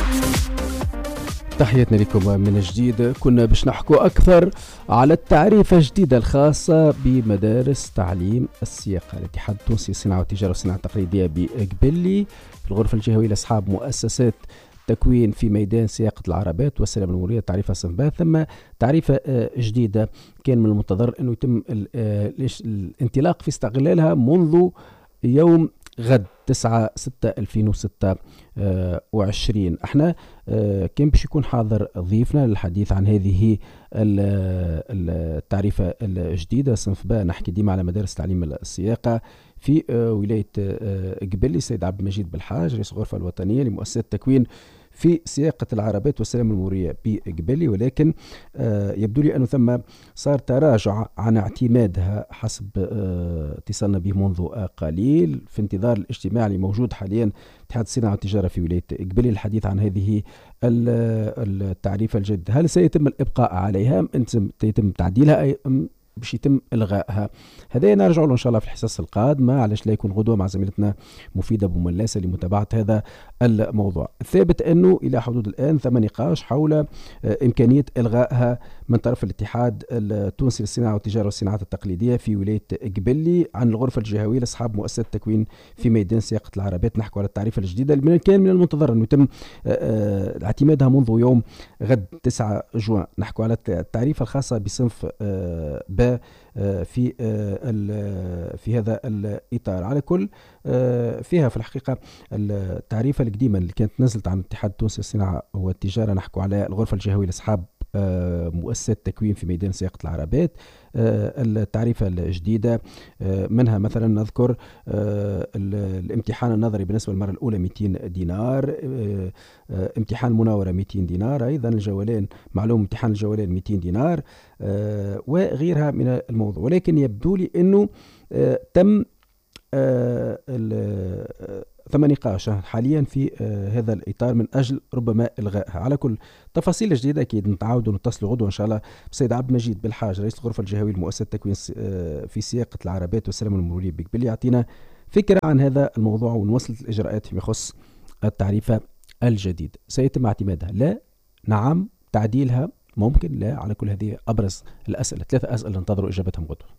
تحياتنا لكم من جديد. كنا باش نحكوا أكثر على التعريفة الجديدة الخاصة بمدارس تعليم السياقة. الاتحاد التونسي للصناعة والتجارة والصناعة التقليدية بقبلي في الغرفة الجهوية لأصحاب مؤسسات تكوين في ميدان سياقة العربات والسلام المرورية، تعريفة صنفها. ثم تعريفة جديدة كان من المنتظر أنه يتم الانطلاق في استغلالها منذ يوم غد 9/6/2026. احنا كان باش يكون حاضر ضيفنا للحديث عن هذه التعريفة الجديدة صنف باء. نحكي ديما على مدارس تعليم السياقة في ولاية قبلي، السيد عبد المجيد بالحاج رئيس الغرفة الوطنية لمؤسسات التكوين في سياقة العربات والسلام المرورية بقبلي. ولكن يبدو لي أنه ثم صار تراجع عن اعتمادها حسب اتصالنا به منذ قليل، في انتظار الاجتماع اللي موجود حاليا اتحاد الصناعة والتجارة في ولاية قبلي للحديث عن هذه التعريفة الجديدة. هل سيتم الإبقاء عليها أم سيتم تعديلها أم باش يتم إلغائها؟ هذا نرجع له إن شاء الله في الحصص القادمة، علاش لا يكون غدوة مع زميلتنا مفيدة بوملاسة لمتابعة هذا الموضوع. الثابت أنه إلى حدود الآن ثم نقاش حول إمكانية إلغائها من طرف الاتحاد التونسي للصناعة والتجارة والصناعات التقليدية في ولاية قبلي عن الغرفة الجهوية لأصحاب مؤسسات التكوين في ميدان سياقة العربات. نحكوا على التعريفة الجديدة اللي كان من المنتظر أنه يتم اعتمادها منذ يوم غد 9 جوان. نحكوا على التعريفة الخاصة بصنف ب في هذا الإطار. على كل فيها في الحقيقة التعريفة القديمة اللي كانت نزلت عن الاتحاد التونسي للصناعة والتجارة، نحكوا على الغرفة الجهوية لأصحاب مؤسسات تكوين في ميدان سياقة العربات. التعريفة الجديدة منها مثلا نذكر الامتحان النظري بالنسبة للمرة الأولى 200 دينار، امتحان مناورة 200 دينار، أيضا الجولان معلوم امتحان الجولان 200 دينار وغيرها من الموضوع. ولكن يبدو لي أنه تم ثم نقاش حاليا في هذا الإطار من أجل ربما إلغائها. على كل تفاصيل جديدة أكيد نتعاودوا نتصلوا غدوة إن شاء الله بسيد عبد المجيد بالحاج رئيس الغرفة الجهوية لمؤسسة التكوين في سياقة العربات والسلام المرورية بقبلي يعطينا فكرة عن هذا الموضوع ونوصل الإجراءات فيما يخص التعريفة الجديد. سيتم اعتمادها؟ لا. نعم. تعديلها؟ ممكن. لا. على كل هذه أبرز الأسئلة، 3 أسئلة ننتظروا إجابتهم غدوة.